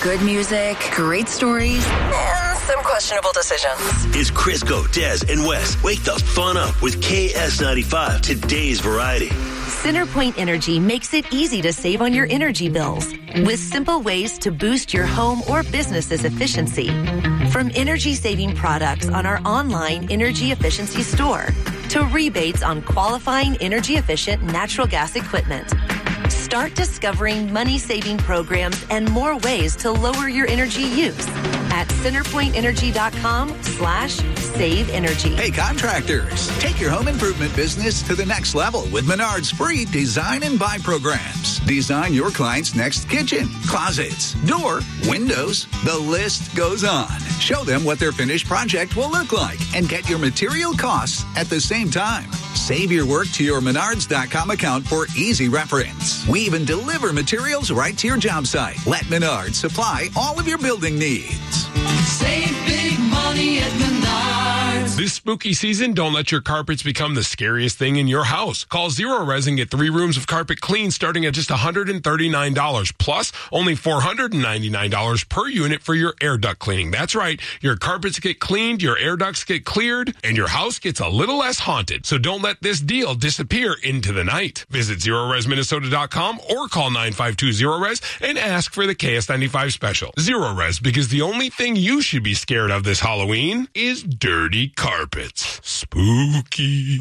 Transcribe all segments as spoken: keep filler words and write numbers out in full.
Good music, great stories, and some questionable decisions. It's Crisco, Des, and Wes. Wake the fun up with K S ninety-five, today's variety. CenterPoint Energy makes it easy to save on your energy bills with simple ways to boost your home or business's efficiency. From energy-saving products on our online energy efficiency store to rebates on qualifying energy-efficient natural gas equipment. Start discovering money-saving programs and more ways to lower your energy use at centerpointenergy.com slash save energy. Hey, contractors, take your home improvement business to the next level with Menard's free design and buy programs. Design your client's next kitchen, closets, door, windows. The list goes on. Show them what their finished project will look like and get your material costs at the same time. Save your work to your Menards dot com account for easy reference. We even deliver materials right to your job site. Let Menards supply all of your building needs. Save big money at Menards. This spooky season, don't let your carpets become the scariest thing in your house. Call Zero Res and get three rooms of carpet clean starting at just one hundred thirty-nine dollars, plus only four hundred ninety-nine dollars per unit for your air duct cleaning. That's right. Your carpets get cleaned, your air ducts get cleared, and your house gets a little less haunted. So don't let this deal disappear into the night. Visit zero res minnesota dot com or call nine five two zero res and ask for the K S ninety-five special. Zero Res, because the only thing you should be scared of this Halloween is dirty carpets. Spooky.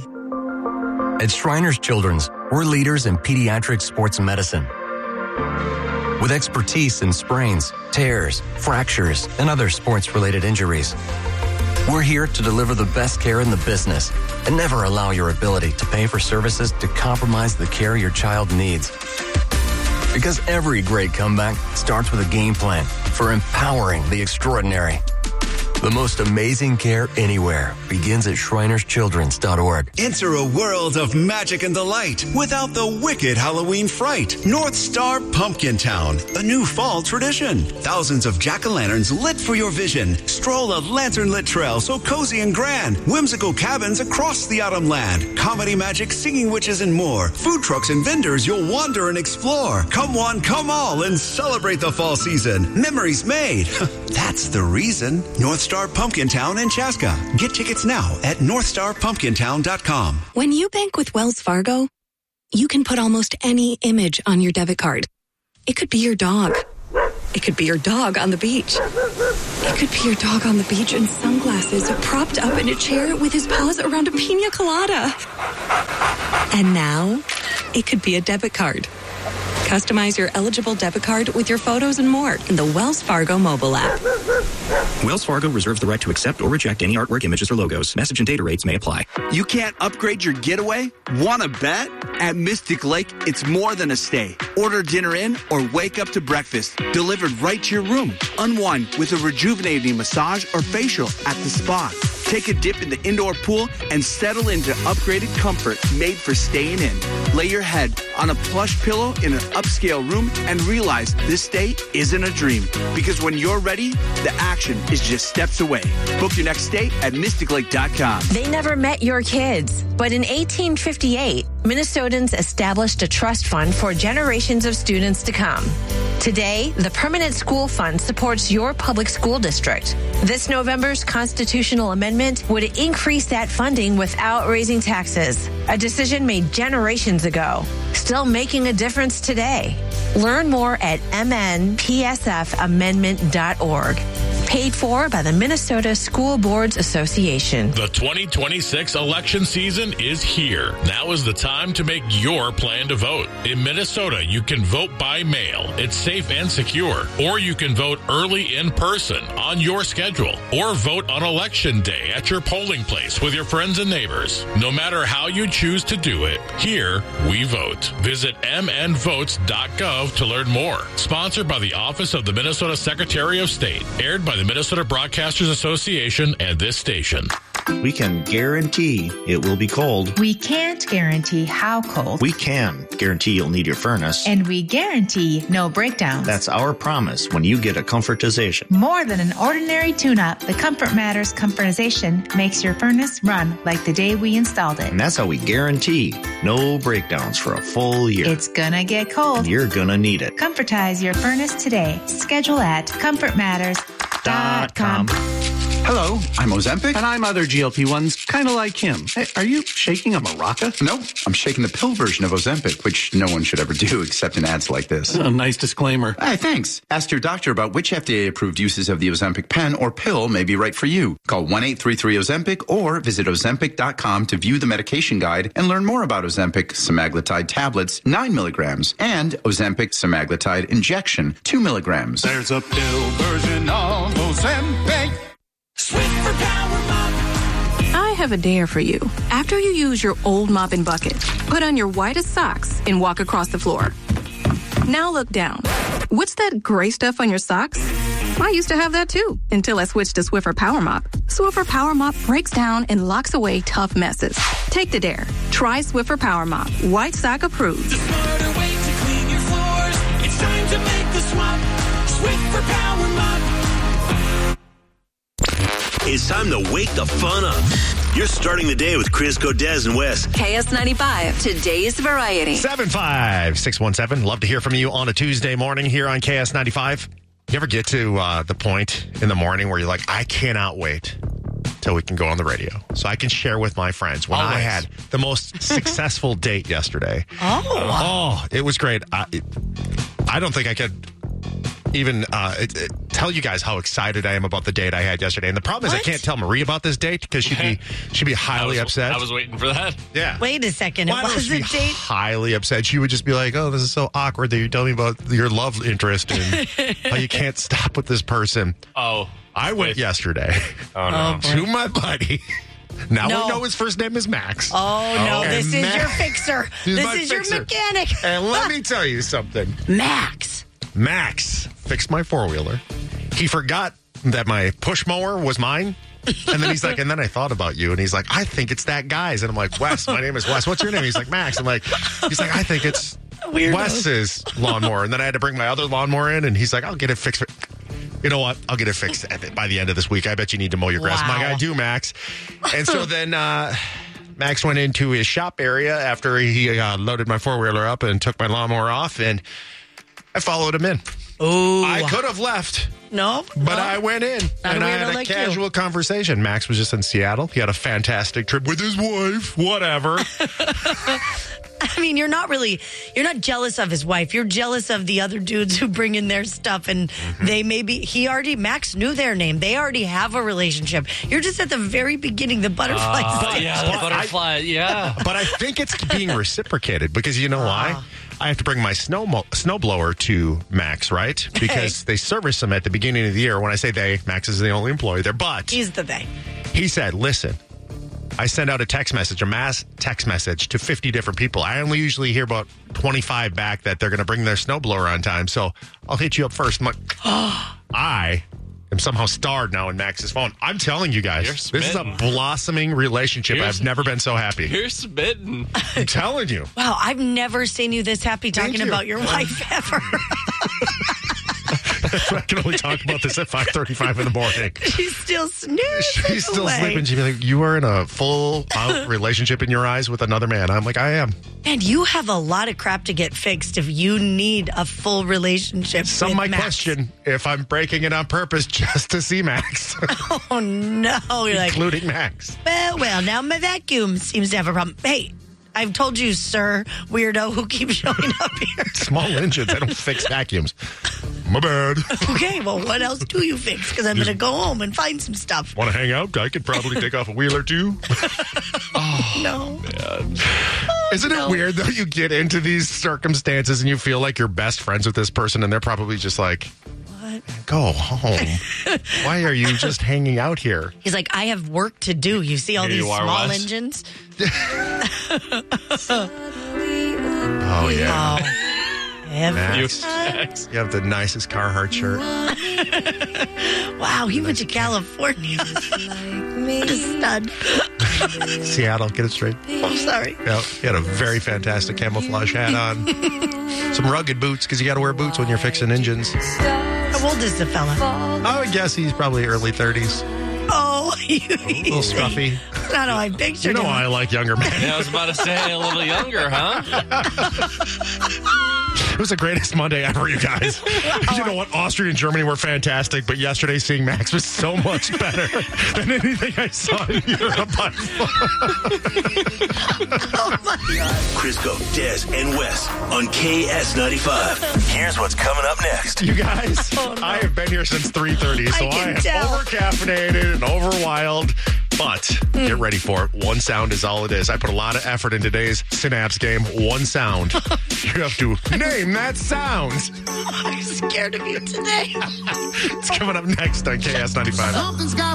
At Shriners Children's, we're leaders in pediatric sports medicine. With expertise in sprains, tears, fractures, and other sports-related injuries. We're here to deliver the best care in the business and never allow your ability to pay for services to compromise the care your child needs. Because every great comeback starts with a game plan for empowering the extraordinary. The most amazing care anywhere begins at shriners children's dot org. Enter a world of magic and delight without the wicked Halloween fright. North Star Pumpkin Town, a new fall tradition. Thousands of jack-o'-lanterns lit for your vision. Stroll a lantern-lit trail so cozy and grand. Whimsical cabins across the autumn land. Comedy, magic, singing witches, and more. Food trucks and vendors you'll wander and explore. Come one, come all, and celebrate the fall season. Memories made. That's the reason. North Star Pumpkin Town in Chaska. Get tickets now at north star pumpkin town dot com. When you bank with Wells Fargo, you can put almost any image on your debit card. It could be your dog. It could be your dog on the beach. It could be your dog on the beach in sunglasses, propped up in a chair with his paws around a pina colada. And now, it could be a debit card. Customize your eligible debit card with your photos and more in the Wells Fargo mobile app. Wells Fargo reserves the right to accept or reject any artwork, images, or logos. Message and data rates may apply. You can't upgrade your getaway? Want to bet? At Mystic Lake, it's more than a stay. Order dinner in or wake up to breakfast delivered right to your room. Unwind with a rejuvenating massage or facial at the spa. Take a dip in the indoor pool and settle into upgraded comfort made for staying in. Lay your head on a plush pillow in an upscale room and realize this stay isn't a dream. Because when you're ready, the action is just steps away. Book your next stay at mystic lake dot com. They never met your kids, but in eighteen fifty-eight, Minnesotans established a trust fund for generations of students to come. Today, the Permanent School Fund supports your public school district. This November's constitutional amendment would increase that funding without raising taxes, a decision made generations ago, still making a difference today. Learn more at m n p s f amendment dot org. Paid for by the Minnesota School Boards Association. The twenty twenty-six election season is here. Now is the time to make your plan to vote. In Minnesota, you can vote by mail. It's safe and secure. Or you can vote early in person on your schedule. Or vote on election day at your polling place with your friends and neighbors. No matter how you choose to do it, here we vote. Visit m n votes dot gov to learn more. Sponsored by the Office of the Minnesota Secretary of State. Aired by the the Minnesota Broadcasters Association and this station. We can guarantee it will be cold. We can't guarantee how cold. We can guarantee you'll need your furnace. And we guarantee no breakdowns. That's our promise when you get a Comfortization. More than an ordinary tune-up, the Comfort Matters Comfortization makes your furnace run like the day we installed it. And that's how we guarantee no breakdowns for a full year. It's gonna get cold. And you're gonna need it. Comfortize your furnace today. Schedule at comfort matters dot com. Hello, I'm Ozempic. And I'm other G L P ones, kind of like him. Hey, are you shaking a maraca? No, I'm shaking the pill version of Ozempic, which no one should ever do except in ads like this. A nice disclaimer. Hey, thanks. Ask your doctor about which F D A-approved uses of the Ozempic pen or pill may be right for you. Call one eight three three Ozempic or visit ozempic dot com to view the medication guide and learn more about Ozempic semaglutide tablets, nine milligrams, and Ozempic semaglutide injection, two milligrams. There's a pill version of Ozempic. Swiffer Power Mop. I have a dare for you. After you use your old mopping bucket, put on your whitest socks and walk across the floor. Now look down. What's that gray stuff on your socks? I used to have that too, until I switched to Swiffer Power Mop. Swiffer Power Mop breaks down and locks away tough messes. Take the dare. Try Swiffer Power Mop. White sock approved. The smarter way to clean your floors. It's time to make the swap. Swiffer Power Mop. It's time to wake the fun up. You're starting the day with Crisco, Des, and Wes. K S ninety-five, today's variety. seven five six one seven. Love to hear from you on a Tuesday morning here on K S ninety-five. You ever get to uh, the point in the morning where you're like, I cannot wait till we can go on the radio so I can share with my friends when Always. I had the most successful date yesterday. Oh. Oh, it was great. I, it, I don't think I could even uh, it, it, tell you guys how excited I am about the date I had yesterday. And the problem What? is I can't tell Marie about this date because she'd be she'd be highly I was, upset. I was waiting for that. Yeah. Wait a second. Why It would was she a be date. highly upset? She would just be like, "Oh, this is so awkward that you're telling me about your love interest and how you can't stop with this person." Oh, I went yesterday Oh, no. to my buddy. Now No. we know his first name is Max. Oh, no. And This is Ma- your fixer. He's This my is fixer. your mechanic. And let me tell you something. Max. Max fixed my four-wheeler. He forgot that my push mower was mine. And then he's like, and then I thought about you. And he's like, I think it's that guy's. And I'm like, Wes, my name is Wes. What's your name? He's like, Max. I'm like, he's like, I think it's Weirdos. Wes's lawnmower. And then I had to bring my other lawnmower in. And he's like, I'll get it fixed. You know what? I'll get it fixed at the, by the end of this week. I bet you need to mow your grass. I'm like, Wow. I do, Max. And so then uh, Max went into his shop area after he uh, loaded my four-wheeler up and took my lawnmower off. And I followed him in. Ooh. I could have left. No. But I went in Not and a I had weirdo a like you. casual conversation. Max was just in Seattle. He had a fantastic trip with his wife. Whatever. I mean, you're not really, you're not jealous of his wife. You're jealous of the other dudes who bring in their stuff and Mm-hmm. they maybe, he already, Max knew their name. They already have a relationship. You're just at the very beginning, the butterfly Uh, stage. yeah, the butterfly. yeah. But I think it's being reciprocated because you know why? I have to bring my snow mo- snowblower to Max, right? Because they service them at the beginning of the year. When I say they, Max is the only employee there. But He's the they. he said, listen, I send out a text message, a mass text message to fifty different people. I only usually hear about twenty-five back that they're going to bring their snowblower on time. So I'll hit you up first. I'm like, I am somehow starred now in Max's phone. I'm telling you guys, You're this is a smitten. blossoming relationship. You're- I've never been so happy. You're smitten. I'm telling you. Wow, I've never seen you this happy Thank talking you. about your wife ever. I can only talk about this at five thirty-five in the morning. She's still snoozing She's still away. sleeping. She'd be like, you are in a full out relationship in your eyes with another man. I'm like, I am. Man, you have a lot of crap to get fixed if you need a full relationship Some with might Max. question if I'm breaking it on purpose just to see Max, Oh, no. You're like, including Max. well, well, now my vacuum seems to have a problem. Hey, I've told you, sir, weirdo who keeps showing up here. Small engines. I don't fix vacuums. My bad. Okay, well, what else do you fix? Because I'm going to go home and find some stuff. Want to hang out? I could probably take off a wheel or two. No. Isn't it weird, though, you get into these circumstances and you feel like you're best friends with this person and they're probably just like, What? go home. Why are you just hanging out here? He's like, I have work to do. You see all Here these you are, small Wes. engines? Oh, yeah. Oh. Every Max, you have the nicest Carhartt shirt. Wow, he went to California. What a stud. Seattle, get it straight. I'm sorry. Yeah, he had a very fantastic camouflage hat on. Some rugged boots, because you got to wear boots when you're fixing engines. How old is the fella? I would guess he's probably early thirties. Oh, you, A little scruffy. That's not how I pictured You know him. why I like younger men. Yeah, I was about to say a little younger, huh? It was the greatest Monday ever, you guys. You know what? Austria and Germany were fantastic, but yesterday seeing Max was so much better than anything I saw in Europe by far. Oh, my God. Crisco, Des, and Wes on K S ninety-five. Here's what's coming up next. You guys, Oh, no. I have been here since three thirty, so I I, can am tell. over-caffeinated and over-wild. But get ready for it. One sound is all it is. I put a lot of effort in today's Synapse game. One sound. You have to name that sound. I'm scared of you today. It's coming up next on K S ninety-five. Something's got